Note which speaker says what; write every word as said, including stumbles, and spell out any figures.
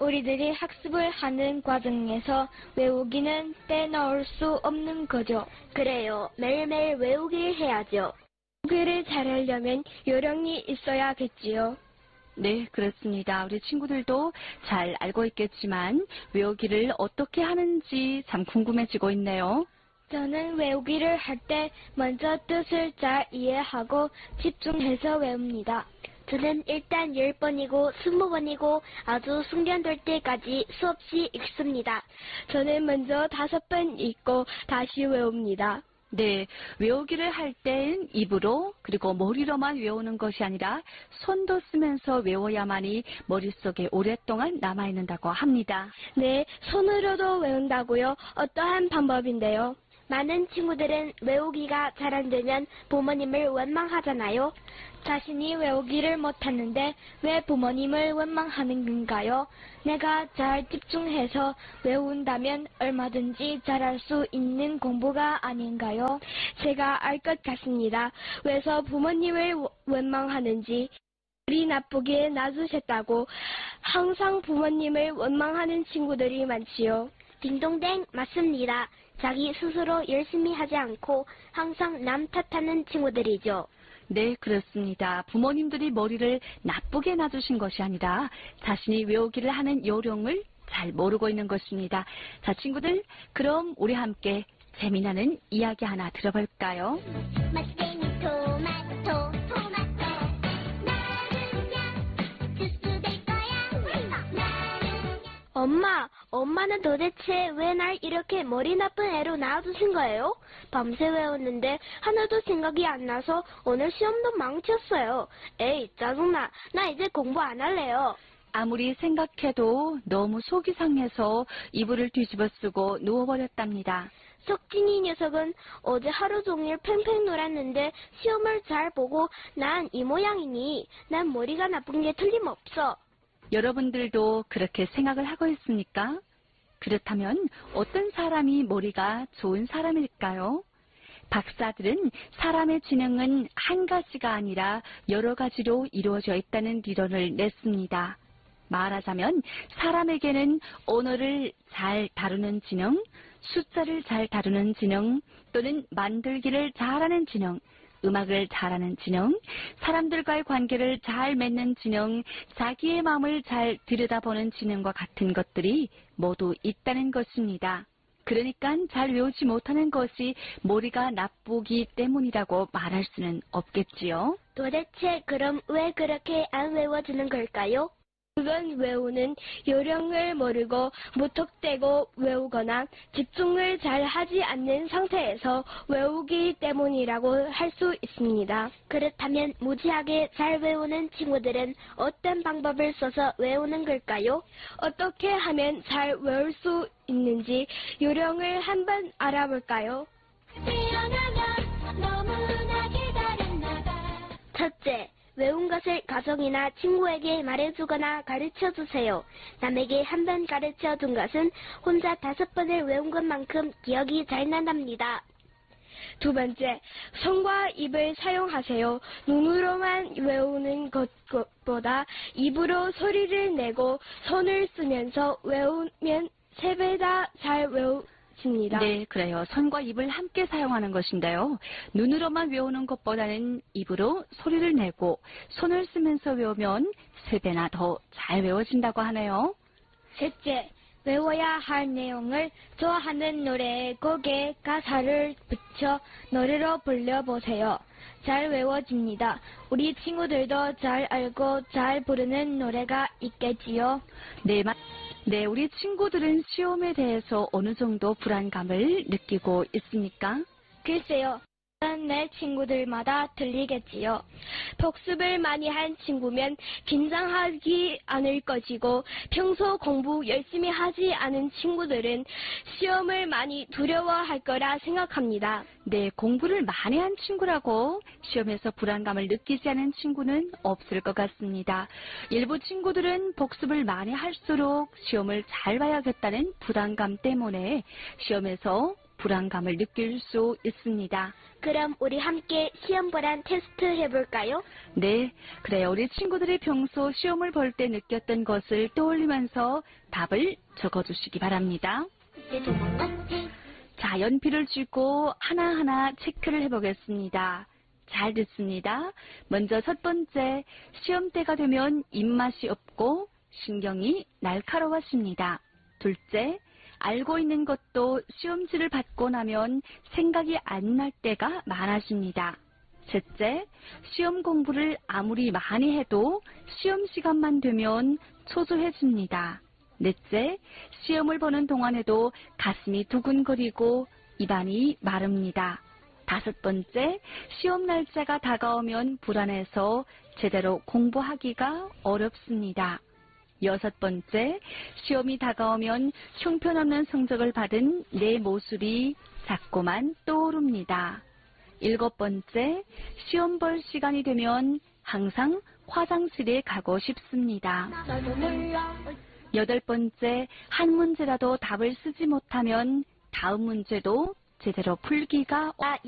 Speaker 1: 우리들이 학습을 하는 과정에서 외우기는 떼놓을 수 없는 거죠.
Speaker 2: 그래요. 매일매일 외우기를 해야죠.
Speaker 1: 외우기를 잘하려면 요령이 있어야겠지요.
Speaker 3: 네, 그렇습니다. 우리 친구들도 잘 알고 있겠지만 외우기를 어떻게 하는지 참 궁금해지고 있네요.
Speaker 1: 저는 외우기를 할 때 먼저 뜻을 잘 이해하고 집중해서 외웁니다.
Speaker 2: 저는 일단 열 번이고 스무 번이고 아주 숙련될 때까지 수없이 읽습니다.
Speaker 1: 저는 먼저 다섯 번 읽고 다시 외웁니다.
Speaker 3: 네, 외우기를 할 땐 입으로 그리고 머리로만 외우는 것이 아니라 손도 쓰면서 외워야만이 머릿속에 오랫동안 남아있는다고 합니다.
Speaker 1: 네, 손으로도 외운다고요? 어떠한 방법인데요?
Speaker 2: 많은 친구들은 외우기가 잘 안 되면 부모님을 원망하잖아요.
Speaker 1: 자신이 외우기를 못하는데 왜 부모님을 원망하는 건가요? 내가 잘 집중해서 외운다면 얼마든지 잘할 수 있는 공부가 아닌가요? 제가 알 것 같습니다. 왜서 부모님을 원망하는지. 우리 나쁘게 놔두셨다고 항상 부모님을 원망하는 친구들이 많지요.
Speaker 2: 딩동댕, 맞습니다. 자기 스스로 열심히 하지 않고 항상 남 탓하는 친구들이죠.
Speaker 3: 네, 그렇습니다. 부모님들이 머리를 나쁘게 놔두신 것이 아니라 자신이 외우기를 하는 요령을 잘 모르고 있는 것입니다. 자, 친구들, 그럼 우리 함께 재미나는 이야기 하나 들어볼까요?
Speaker 2: 맛있게 토마토, 토마토. 나는야 주스 될 거야. 나는야. 엄마, 엄마는 도대체 왜 날 이렇게 머리 나쁜 애로 낳아두신 거예요? 밤새 외웠는데 하나도 생각이 안 나서 오늘 시험도 망쳤어요. 에이, 짜증나. 나 이제 공부 안 할래요.
Speaker 3: 아무리 생각해도 너무 속이 상해서 이불을 뒤집어 쓰고 누워버렸답니다.
Speaker 2: 석진이 녀석은 어제 하루 종일 팽팽 놀았는데 시험을 잘 보고 난 이 모양이니 난 머리가 나쁜 게 틀림없어.
Speaker 3: 여러분들도 그렇게 생각을 하고 있습니까? 그렇다면 어떤 사람이 머리가 좋은 사람일까요? 박사들은 사람의 지능은 한 가지가 아니라 여러 가지로 이루어져 있다는理論을 냈습니다. 말하자면 사람에게는 언어를 잘 다루는 지능, 숫자를 잘 다루는 지능, 또는 만들기를 잘하는 지능, 음악을 잘하는 지능, 사람들과의 관계를 잘 맺는 지능, 자기의 마음을 잘 들여다보는 지능과 같은 것들이 모두 있다는 것입니다. 그러니까 잘 외우지 못하는 것이 머리가 나쁘기 때문이라고 말할 수는 없겠지요.
Speaker 2: 도대체 그럼 왜 그렇게 안 외워지는 걸까요?
Speaker 1: 그건 외우는 요령을 모르고 무턱대고 외우거나 집중을 잘 하지 않는 상태에서 외우기 때문이라고 할 수 있습니다.
Speaker 2: 그렇다면 무지하게 잘 외우는 친구들은 어떤 방법을 써서 외우는 걸까요?
Speaker 1: 어떻게 하면 잘 외울 수 있는지 요령을 한번 알아볼까요?
Speaker 2: 첫째, 외운 것을 가족이나 친구에게 말해주거나 가르쳐주세요. 남에게 한 번 가르쳐준 것은 혼자 다섯 번을 외운 것만큼 기억이 잘 난답니다.
Speaker 1: 두 번째, 손과 입을 사용하세요. 눈으로만 외우는 것보다 입으로 소리를 내고 손을 쓰면서 외우면 세 배나 잘 외우십니다.
Speaker 3: 네, 그래요. 손과 입을 함께 사용하는 것인데요. 눈으로만 외우는 것보다는 입으로 소리를 내고 손을 쓰면서 외우면 세 배나 더 잘 외워진다고 하네요.
Speaker 1: 셋째, 외워야 할 내용을 좋아하는 노래에 곡에 가사를 붙여 노래로 불러보세요. 잘 외워집니다. 우리 친구들도 잘 알고 잘 부르는 노래가 있겠지요?
Speaker 3: 네, 마... 네, 우리 친구들은 시험에 대해서 어느 정도 불안감을 느끼고 있습니까?
Speaker 1: 글쎄요. 내 친구들마다 틀리겠지요. 복습을 많이 한 친구면 긴장하지 않을 것이고 평소 공부 열심히 하지 않은 친구들은 시험을 많이 두려워할 거라 생각합니다.
Speaker 3: 네, 공부를 많이 한 친구라고 시험에서 불안감을 느끼지 않은 친구는 없을 것 같습니다. 일부 친구들은 복습을 많이 할수록 시험을 잘 봐야겠다는 부담감 때문에 시험에서 불안감을 느낄 수 있습니다.
Speaker 2: 그럼 우리 함께 시험 보란 테스트 해볼까요?
Speaker 3: 네, 그래요. 우리 친구들이 평소 시험을 볼 때 느꼈던 것을 떠올리면서 답을 적어주시기 바랍니다. 자, 연필을 쥐고 하나하나 체크를 해보겠습니다. 잘 듣습니다. 먼저 첫 번째, 시험 때가 되면 입맛이 없고 신경이 날카로워집니다. 둘째, 알고 있는 것도 시험지를 받고 나면 생각이 안 날 때가 많아집니다. 셋째, 시험 공부를 아무리 많이 해도 시험 시간만 되면 초조해집니다. 넷째, 시험을 보는 동안에도 가슴이 두근거리고 입안이 마릅니다. 다섯 번째, 시험 날짜가 다가오면 불안해서 제대로 공부하기가 어렵습니다. 여섯 번째, 시험이 다가오면 형편없는 성적을 받은 내 모습이 자꾸만 떠오릅니다. 일곱 번째, 시험 볼 시간이 되면 항상 화장실에 가고 싶습니다. 여덟 번째, 한 문제라도 답을 쓰지 못하면 다음 문제도 제대로 풀기가